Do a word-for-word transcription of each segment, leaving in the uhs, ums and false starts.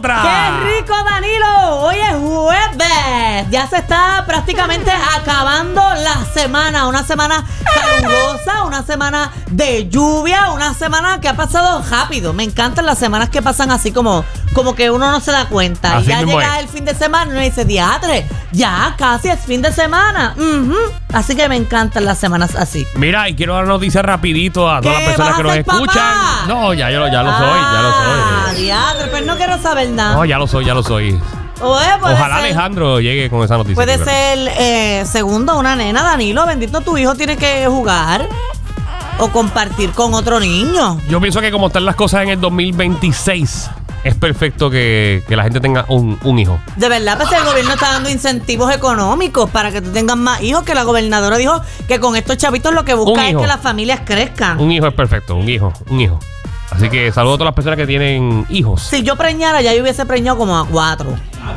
otra. ¡Qué rico, Danilo! Hoy es jueves. Ya se está prácticamente acabando la semana. Una semana calurosa, una semana de lluvia, una semana que ha pasado rápido. Me encantan las semanas que pasan así como, como que uno no se da cuenta. Así y ya llega es. el fin de semana y uno dice, diatre, ya casi es fin de semana. Uh-huh. Así que me encantan las semanas así. Mira, y quiero dar noticias rapidito a todas ¿Qué? las personas ¿Vas que a nos ser escuchan. papá? No, ya, yo lo, ya lo soy, ya lo Ah, soy. diatre, pero no quiero saber nada. No, ya lo soy, ya lo soy. Oye, puede Ojalá ser- Alejandro llegue con esa noticia. Puede primero. ser eh, segundo una nena, Danilo. Bendito, tu hijo tiene que jugar o compartir con otro niño. Yo pienso que como están las cosas en el dos mil veintiséis, es perfecto que, que la gente tenga un, un hijo. De verdad, pues el gobierno está dando incentivos económicos para que tú tengas más hijos, que la gobernadora dijo que con estos chavitos lo que busca Un es hijo. que las familias crezcan. Un hijo es perfecto, un hijo, un hijo. Así que saludo a todas las personas que tienen hijos. Si yo preñara, ya yo hubiese preñado como a cuatro.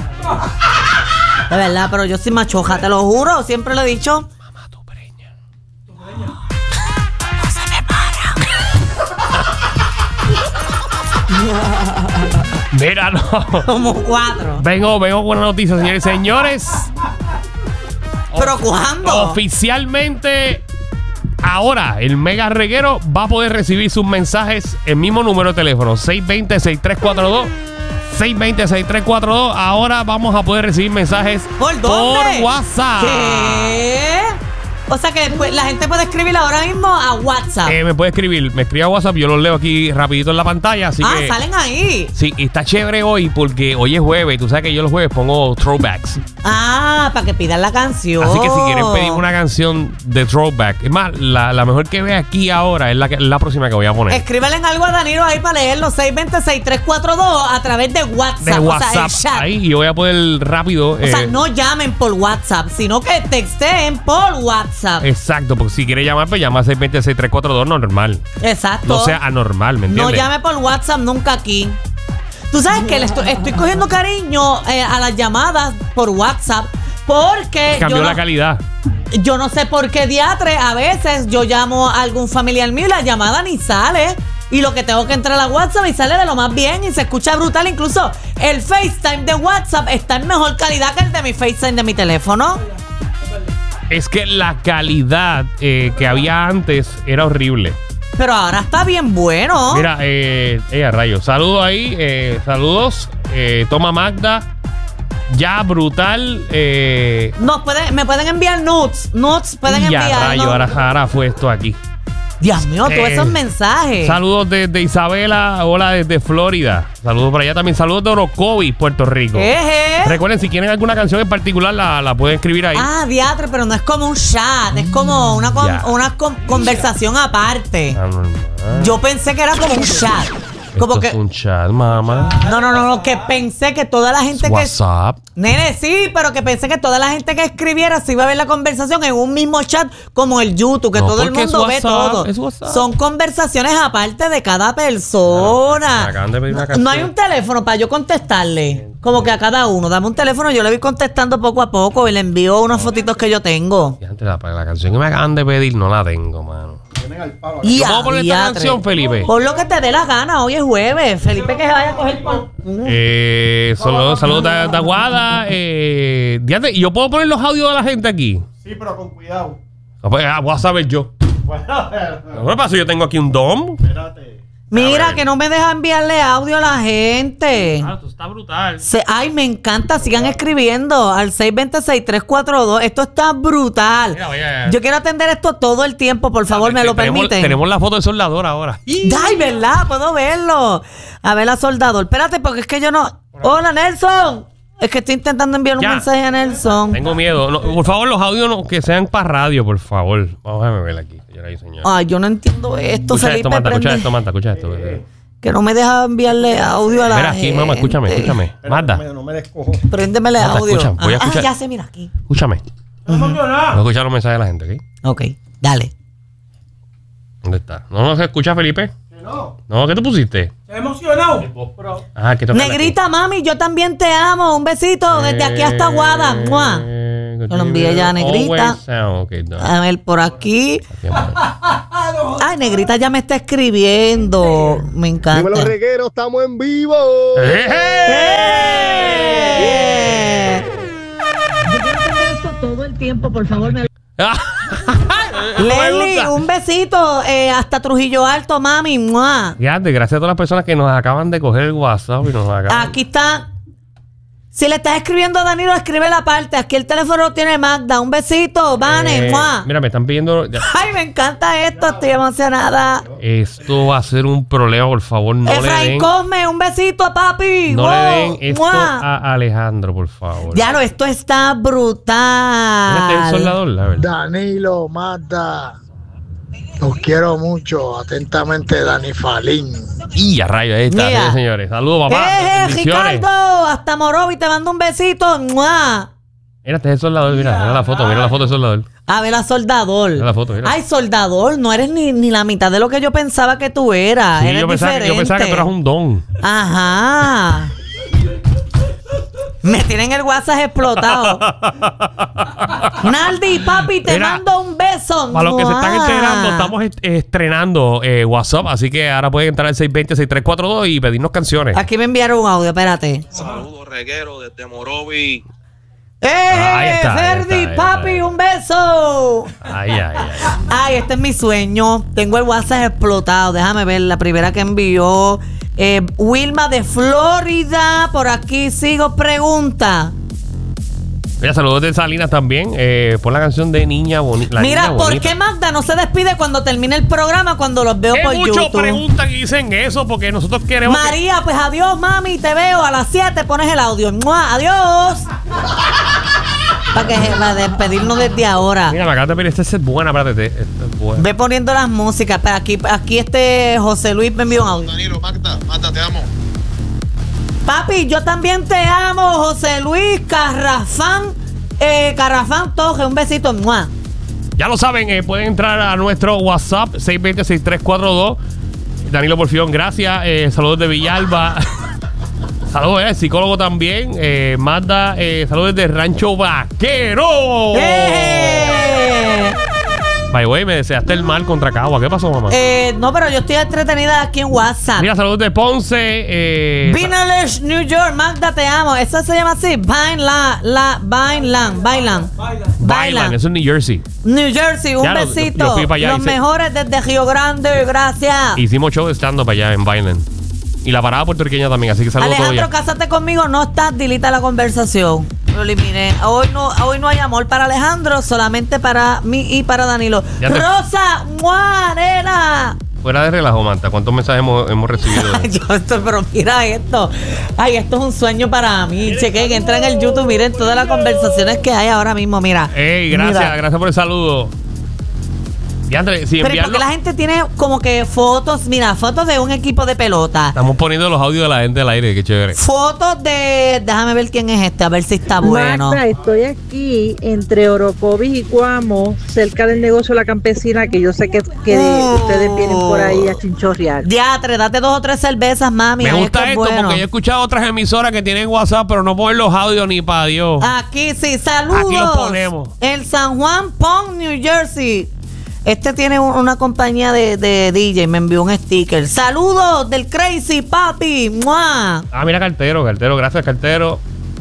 De verdad, pero yo soy machoja, te lo juro, siempre lo he dicho. Mamá, tú preña. No se me para. Mira, no. Como cuatro. Vengo, vengo con una noticia, señores y señores. ¿Pero cuándo? Oficialmente, ahora el mega reguero va a poder recibir sus mensajes el mismo número de teléfono, seis dos cero, seis tres cuatro dos. seis dos cero, seis tres cuatro dos. Ahora vamos a poder recibir mensajes ¿Por dónde? por WhatsApp. ¿Qué? O sea que pues, la gente puede escribir ahora mismo a WhatsApp. Eh, me puede escribir, me escribe a WhatsApp, yo los leo aquí rapidito en la pantalla, así ah, que salen ahí. sí, y está chévere hoy porque hoy es jueves y tú sabes que yo los jueves pongo throwbacks. Ah, para que pidan la canción. Así que si quieren pedir una canción de throwback, es más, la, la mejor que ve aquí ahora es la, que, la próxima que voy a poner. Escríbele algo a Danilo ahí para leerlo. seis dos cero, seis tres cuatro dos a través de WhatsApp. De WhatsApp, O sea, el chat. ahí, y yo voy a poder rápido. O sea, eh, no llamen por WhatsApp, sino que texten por WhatsApp. Exacto, porque si quiere llamar, pues llama seis dos cero, seis tres cuatro dos normal. Exacto. No sea anormal, ¿me No entiendes? llame por WhatsApp nunca aquí. Tú sabes que le estoy, estoy cogiendo cariño eh, a las llamadas por WhatsApp porque Cambió yo la no, calidad. yo no sé por qué diatre. A veces yo llamo a algún familiar mío y la llamada ni sale. Y lo que tengo que entrar a WhatsApp y sale de lo más bien y se escucha brutal. Incluso el FaceTime de WhatsApp está en mejor calidad que el de mi FaceTime de mi teléfono. Es que la calidad eh, que había antes era horrible. Pero ahora está bien bueno. Mira, eh, eh, a rayos. Saludos ahí, eh, saludos. Eh, toma Magda. Ya, brutal. Eh, Nos pueden, me pueden enviar nudes. Nudes pueden y a enviar. rayos, ¿no? ahora, ahora fue esto aquí. Dios mío, todos Eh, esos mensajes. Saludos desde Isabela, hola desde Florida. Saludos por allá también. Saludos de Orocovis, Puerto Rico. Eje. Recuerden, si quieren alguna canción en particular, la, la pueden escribir ahí. Ah, diatre, pero no es como un chat, es como una, con- Ya. una con- conversación aparte. Ah, normal. Yo pensé que era como un chat. Como Esto que. es un chat, mamá. No, no, no, no, que pensé que toda la gente que. WhatsApp. Nene, sí, pero que pensé que toda la gente que escribiera se iba a ver la conversación en un mismo chat como el YouTube, que No, todo el porque es mundo ve WhatsApp, todo. es WhatsApp. Son conversaciones aparte de cada persona. Me acaban de pedir una No, canción. no hay un teléfono para yo contestarle. Como que a cada uno. Dame un teléfono, yo le voy contestando poco a poco y le envío unas fotitos que yo tengo. Y antes la, la canción que me acaban de pedir no la tengo, mano. Y ¿Yo a puedo poner esta diatre. canción, Felipe? Por lo que te dé la gana, hoy es jueves. Felipe que se vaya a coger por... Eh, saludos, saludos de, de Aguada. Eh, diante, ¿y yo puedo poner los audios de la gente aquí? Sí, pero con cuidado. No, pues, ah, voy a saber yo. Bueno, No, ¿qué pasa? Yo tengo aquí un dom. espérate. Mira, que no me deja enviarle audio a la gente. Ah, esto está brutal. Se- ay, me encanta. Sigan escribiendo al seis dos cero, seis tres cuatro dos. Esto está brutal. Mira, vaya. Yo quiero atender esto todo el tiempo. Por favor, ¿me lo tenemos, permiten? Tenemos la foto de soldador ahora. Ay, ¿verdad? Puedo verlo. A ver, a soldador. Espérate, porque es que yo no... Hola, Nelson. Es que estoy intentando enviar un Ya. mensaje a Nelson. Tengo miedo. No, por favor, los audios no, que sean para radio, por favor. Vamos a ver aquí, señora y señor. Ay, yo no entiendo esto, Escucha Felipe. esto, Manta, escucha prende- esto, Manta, escucha esto. Eh, Que no me deja enviarle audio a la Mira aquí, gente. mamá, escúchame, escúchame. Espérate, Manda, No me, no me descojo. Préndemele Manda, audio. escucha, voy a ah, escuchar. ya sé, mira aquí. escúchame. No emocionado. Voy a escuchar los mensajes de la gente, ¿ok? Ok, dale. ¿Dónde está? ¿No nos escucha, Felipe? Que no. No, ¿qué tú pusiste? Estoy emocionado. Pero, Ah, que toca Negrita, mami, yo también te amo. Un besito desde aquí hasta Aguada. ¡Mua! Yo lo envié ya a Negrita. A ver, por aquí. Ay, Negrita ya me está escribiendo. Me encanta. Dímelo, reguero, estamos en vivo. ¡Eh! tiempo, por favor, me... Leslie, un besito eh, hasta Trujillo Alto, mami. ¡Mua! Fíjate, gracias a todas las personas que nos acaban de coger el WhatsApp y nos acaban... Aquí está. Si le estás escribiendo a Danilo, escribe la parte. Aquí el teléfono lo tiene Magda. Un besito, Vane. Eh, ¡Mua! mira, me están pidiendo... Ay, me encanta esto. Estoy emocionada. Esto va a ser un problema, por favor, no le Efraín den... Cosme, un besito a papi. No ¡Wow! le den esto ¡Mua! a Alejandro, por favor. Ya no, esto está Mira, este es el brutal. soldador, la verdad. Danilo, Magda, los quiero mucho. Atentamente, Dani Falín. Y a rayo, ahí está, Mira. sí, señores. Saludos, papá. ¡Eh, Bendiciones. Ricardo! Hasta Morovi te mando un besito. ¡Mua! Mira, este es el soldador, mira, mira la foto, mira la foto del soldador. A ver, a Soldador. Mira la foto, mira. Ay, Soldador, no eres ni, ni la mitad de lo que yo pensaba que tú eras. Sí, eres yo pensaba, que, yo pensaba que tú eras un don. Ajá. Me tienen el WhatsApp explotado. Naldi, papi, te Mira, mando un beso. Para los que se están ¡Mua! enterando, estamos est- estrenando eh, WhatsApp, así que ahora pueden entrar al seis dos cero, seis tres cuatro dos y pedirnos canciones. Aquí me enviaron un audio, espérate. Saludos, reguero, desde Morovi. ¡Eh! Ahí está, ahí Ferdi, está, ahí está. papi, un beso. Ay, ay, ay. Ay, este es mi sueño. Tengo el WhatsApp explotado. Déjame ver la primera que envió. Eh, Wilma de Florida. Por aquí sigo. Pregunta. Mira, saludos de Salinas también. Eh, pon la canción de Niña Bonita. Mira, ¿por qué Magda no se despide cuando termine el programa cuando los veo por muchos YouTube? preguntan y dicen eso porque nosotros queremos. que- María, pues adiós, mami. Te veo a las siete. Pones el audio. ¡Mua! Adiós. Para que para despedirnos desde ahora. Mira, me acabas de pedir. Esta es buena, espérate. Esta es buena. Ve poniendo las músicas. Pero aquí, aquí este José Luis me envió un audio. Danilo, Magda, Magda, te amo. Papi, yo también te amo, José Luis Carrafán, eh, Carrafán Toje, un besito. ¡Mua! Ya lo saben, eh, pueden entrar a nuestro WhatsApp seis dos cero, seis tres cuatro dos. Danilo Porfión, gracias. Eh, saludos de Villalba. Saludos, eh, psicólogo también. Eh, Magda, eh, saludos de Rancho Vaquero. ¡Eh! By the way, me deseaste el mal contra Cagua. ¿Qué pasó, mamá? Eh, no, pero yo estoy entretenida aquí en WhatsApp. Mira, saludos de Ponce. Eh, Vinales, New York, Magda, te amo. Eso se llama así. Bailan, la, bailan, bailan. Bailan, eso es New Jersey. New Jersey, un Ya lo- besito. yo fui para allá Los y se- mejores desde Río Grande, gracias. Hicimos show de stand-up allá en Bailan. Y la parada puertorriqueña también, así que saludos a todos Alejandro, ya. cásate conmigo, no estás, dilita la conversación. Lo eliminé. Hoy no, hoy no hay amor para Alejandro, solamente para mí y para Danilo. Ya te- Rosa, ¡mua, nena! Fuera de relajo, Manta, ¿cuántos mensajes hemos, hemos recibido? Yo esto, pero mira esto. Ay, esto es un sueño para mí. Chequen, entren en el YouTube, miren todas las conversaciones que hay ahora mismo, mira. Ey, gracias, Mira. gracias por el saludo. Y André, si Pero ¿y por enviarlo... qué la gente tiene como que fotos? Mira, fotos de un equipo de pelota. Estamos poniendo los audios de la gente al aire, qué chévere. Fotos de... Déjame ver quién es este, a ver si está bueno. Magda, estoy aquí entre Orocovis y Cuamo, cerca del negocio de la campesina, que yo sé que, que Oh. ustedes vienen por ahí a chinchorrear. Diatre, date dos o tres cervezas, mami. Me ay, gusta que es esto bueno. porque yo he escuchado otras emisoras que tienen WhatsApp, pero no ponen los audios ni para Dios. Aquí sí, saludos. Aquí los ponemos. El San Juan Pond, New Jersey. Este tiene un- una compañía de, de D J, me envió un sticker. Saludos del Crazy Papi. ¡Mua! Ah, mira, cartero, cartero, gracias, cartero.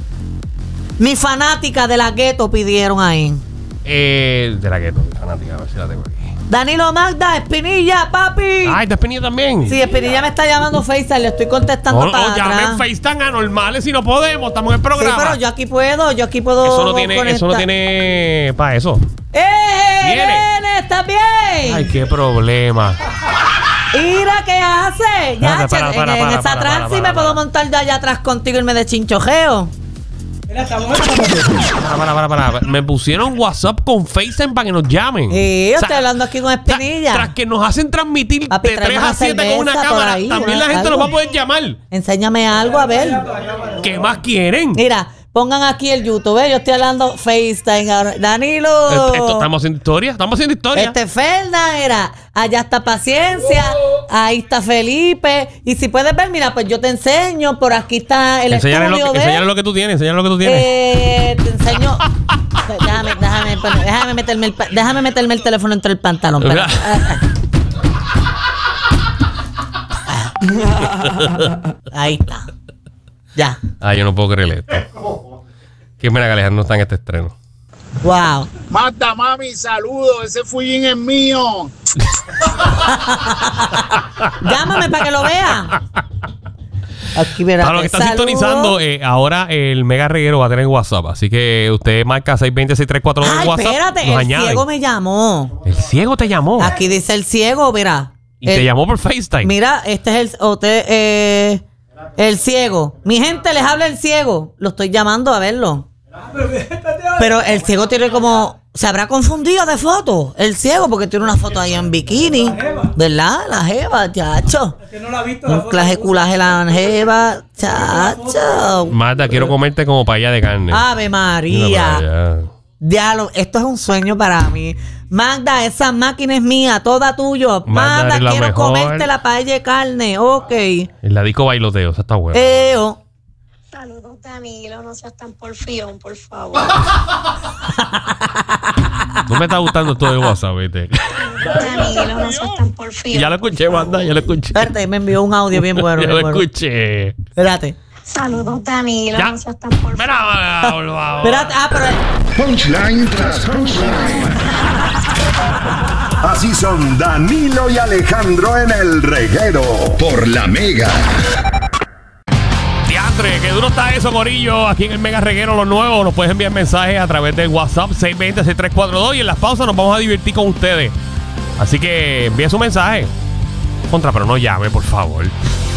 Mi fanática de la gueto pidieron ahí. Eh, de la gueto, fanática, a ver si la tengo aquí. Danilo Magda, Espinilla, papi. Ah, ¿está Espinilla también? Sí, Espinilla me está llamando FaceTime, le estoy contestando No, para no, llamen atrás. FaceTime anormales si no podemos, estamos en el Sí, programa. pero yo aquí puedo, yo aquí puedo. Eso no tiene, eso no conectar. tiene para eso. ¡Eh, Viene. nene! ¿Estás bien? Ay, qué problema. Mira, ¿qué hace? Ya, Espérate, para, che, para, en, en para, esa para, trans para, sí para, me puedo para. montar de allá atrás contigo y irme de chinchojeo. Mira, estamos Para, para, para, para. Me pusieron WhatsApp con FaceTime para que nos llamen. Sí, yo O sea, estoy hablando aquí con Tra- Espinilla. Tras que nos hacen transmitir Papi, de tráeme tres una a siete con una cerveza por cámara, ahí, también ¿no? la gente Algo. nos va a poder llamar. Enséñame algo, a ver. ¿Qué más quieren? Mira, pongan aquí el YouTube, ¿eh? Yo estoy hablando FaceTime ahora. Danilo. Esto- esto- estamos haciendo historia, estamos haciendo historia. Este Fernan era, allá está Paciencia, ahí está Felipe. Y si puedes ver, mira, pues yo te enseño. Por aquí está el enseñale, lo estudio, que, ¿ves? enseñale lo que tú tienes, enseñale lo que tú tienes. Eh, te enseño. déjame, déjame, déjame, meterme el, pa- déjame meterme el teléfono entre el pantalón. espera. Ahí está. Ya. Ah, yo no puedo creer esto. Qué pena que Alejandro no está en este estreno. Wow. Magda, mami, saludo, ese fullín es mío. Llámame para que lo vea. Aquí verá. Para los que están sintonizando, eh, ahora el Mega Reguero va a tener WhatsApp. Así que usted marca seis dos cero, seis tres cuatro dos en Ay, WhatsApp. espérate, nos el añaden. ciego me llamó. El ciego te llamó. Aquí dice el ciego, mira. Y El- te llamó por FaceTime. Mira, este es el hotel, eh, el ciego. Mi gente, les habla el ciego. Lo estoy llamando a verlo. Pero el ciego tiene como... Se habrá confundido de foto. El ciego, porque tiene una foto ahí en bikini. ¿Verdad? La jeva, chacho. Que no la ha visto la Un foto. claje culaje la jeva, chacho. Marta, quiero comerte como paella de carne. Ave Mira María. para allá. Diablo, esto es un sueño para mí. Magda, esa máquina es mía, toda tuyo. Magda, Magda, eres la quiero mejor. comerte la paella de carne. Ok. El ladico bailoteo, eso está bueno. Eo. Saludos, Danilo, no seas tan porfión, por favor. No me está gustando esto de WhatsApp, viste. Danilo, no seas tan porfión. Ya lo escuché, Magda, ya lo escuché. Espérate, me envió un audio bien bueno. Ya bien lo bueno. escuché. Espérate. Saludos, Danilo, Ya. no seas tan porfión. Mira, por favor. Espérate. Ah, pero... Punchline tras punchline. Así son Danilo y Alejandro en el reguero por la Mega. Diantre, qué duro está eso, Corillo. Aquí en el Mega Reguero, lo nuevo. Nos puedes enviar mensajes a través del WhatsApp seis dos cero, seis tres cuatro dos. Y en las pausas nos vamos a divertir con ustedes. Así que envíe su mensaje. Contra, pero no llame, por favor.